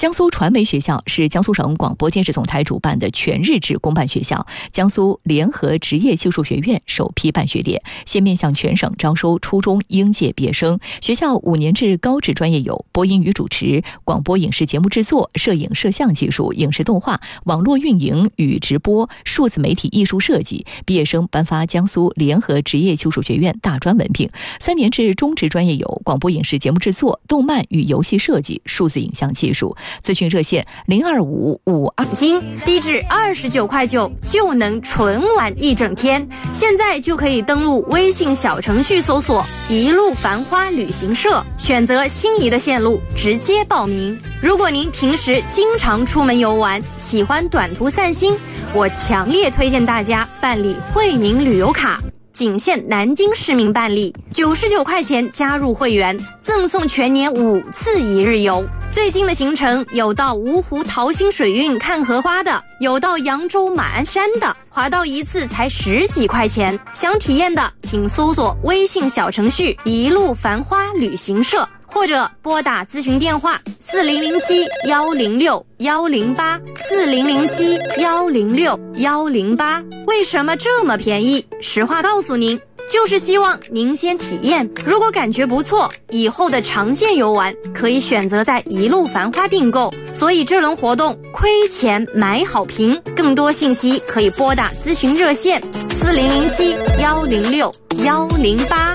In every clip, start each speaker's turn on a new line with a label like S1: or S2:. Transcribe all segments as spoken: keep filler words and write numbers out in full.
S1: 江苏传媒学校是江苏省广播电视总台主办的全日制公办学校，江苏联合职业技术学院首批办学点，现面向全省招收初中应届毕业生。学校五年制高职专业有播音与主持、广播影视节目制作、摄影摄像技术、影视动画、网络运营与直播、数字媒体艺术设计。毕业生颁发江苏联合职业技术学院大专文凭。三年制中职专业有广播影视节目制作、动漫与游戏设计、数字影像技术。咨询热线零二五五二
S2: 金低至二十九块九就能纯玩一整天。现在就可以登录微信小程序搜索一路繁花旅行社，选择心仪的线路直接报名。如果您平时经常出门游玩，喜欢短途散心，我强烈推荐大家办理惠民旅游卡，仅限南京市民办理，九十九块钱加入会员，赠送全年五次一日游。最近的行程有到芜湖桃心水韵看荷花的，有到扬州马鞍山的，滑到一次才十几块钱。想体验的，请搜索微信小程序一路繁花旅行社，或者拨打咨询电话四零零七幺零六幺零八四零零七幺零六幺零八。为什么这么便宜？实话告诉您，就是希望您先体验，如果感觉不错，以后的长线游玩可以选择在一路繁花订购。所以这轮活动亏钱买好评，更多信息可以拨打咨询热线四零零七幺零六幺零八。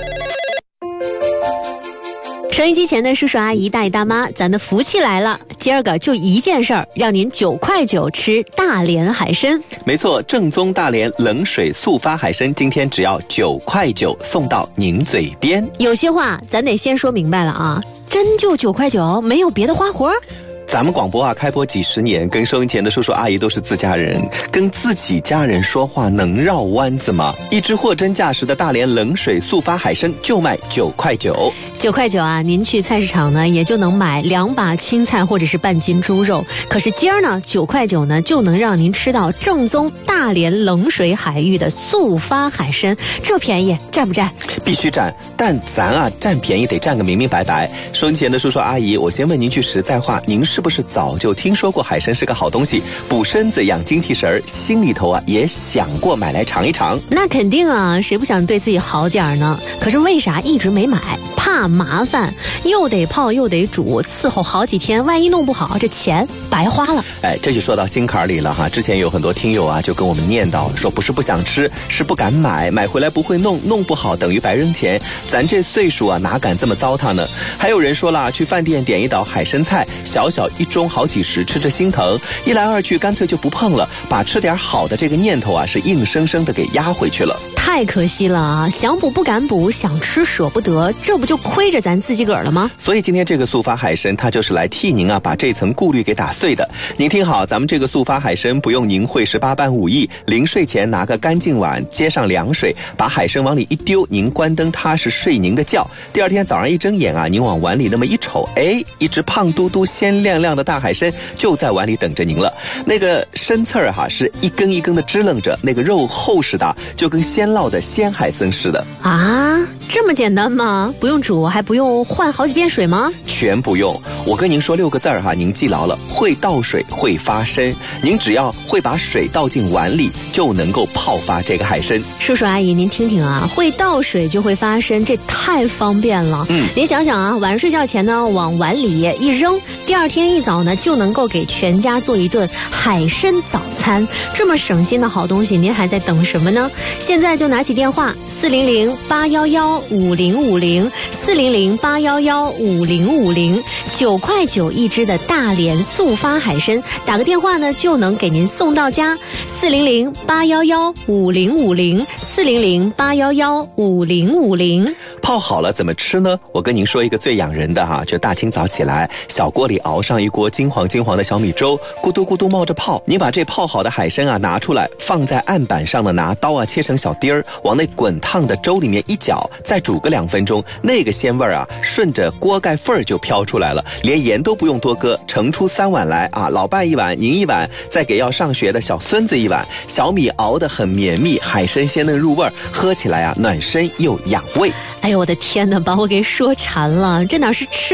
S3: 收音机前的叔叔阿姨大爷大妈，咱的福气来了，今儿个就一件事儿，让您九块九吃大连海参。
S4: 没错，正宗大连冷水速发海参，今天只要九块九送到您嘴边。
S3: 有些话咱得先说明白了啊，真就九块九，没有别的花活。
S4: 咱们广播啊，开播几十年，跟收音前的叔叔阿姨都是自家人，跟自己家人说话能绕弯子吗？一只货真价实的大连冷水速发海参就卖九块九，
S3: 九块九啊！您去菜市场呢，也就能买两把青菜或者是半斤猪肉。可是今儿呢，九块九呢，就能让您吃到正宗大连冷水海域的速发海参，这便宜占不占？
S4: 必须占，但咱啊占便宜得占个明明白白。收音前的叔叔阿姨，我先问您句实在话，您是是不是早就听说过海参是个好东西，补身子养精气神，心里头啊也想过买来尝一尝？
S3: 那肯定啊，谁不想对自己好点呢？可是为啥一直没买？怕麻烦，又得泡又得煮，伺候好几天，万一弄不好，这钱白花了。
S4: 哎，这就说到心坎里了哈。之前有很多听友啊就跟我们念叨说，不是不想吃，是不敢买，买回来不会弄，弄不好等于白扔钱。咱这岁数啊哪敢这么糟蹋呢？还有人说了，去饭店点一道海参菜，小小一盅好几十，吃着心疼，一来二去干脆就不碰了，把吃点好的这个念头啊是硬生生的给压回去了。
S3: 太可惜了啊！想补不敢补，想吃舍不得，这不就亏着咱自己个儿了吗？
S4: 所以今天这个速发海参，它就是来替您啊把这层顾虑给打碎的。您听好，咱们这个速发海参不用您会十八般武艺，临睡前拿个干净碗，接上凉水，把海参往里一丢，您关灯踏实睡您的觉。第二天早上一睁眼啊，您往碗里那么一瞅，哎，一只胖嘟嘟、鲜亮亮的大海参就在碗里等着您了。那个参刺儿哈、啊、是一根一根的支棱着，那个肉厚实的，就跟鲜烙的鲜海参似的
S3: 啊！这么简单吗？不用煮，还不用换好几遍水吗？
S4: 全不用。我跟您说六个字儿哈，您记牢了：会倒水，会发参。您只要会把水倒进碗里，就能够泡发这个海参。
S3: 叔叔阿姨，您听听啊，会倒水就会发参，这太方便了。嗯，您想想啊，晚上睡觉前呢，往碗里一扔，第二天一早呢，就能够给全家做一顿海参早餐。这么省心的好东西，您还在等什么呢？现在就拿起电话四零零八幺幺五零五零四零零八幺幺五零五零，九块九一只的大连速发海参，打个电话呢就能给您送到家。四零零八幺幺五零五零四零零八幺幺五零五零。
S4: 泡好了怎么吃呢？我跟您说一个最养人的哈，就大清早起来，小锅里熬上一锅金黄金黄的小米粥，咕嘟咕嘟冒着泡。你把这泡好的海参啊拿出来，放在案板上呢，拿刀啊切成小丁儿，往那滚烫的粥里面一搅，再煮个两分钟，那个鲜味儿啊，顺着锅盖缝儿就飘出来了，连盐都不用多搁，盛出三碗来啊，老伴一碗，您一碗，再给要上学的小孙子一碗。小米熬得很绵密，海参鲜嫩入味儿，喝起来啊暖身又养胃。
S3: 哎呦我的天哪，把我给说馋了，这哪是吃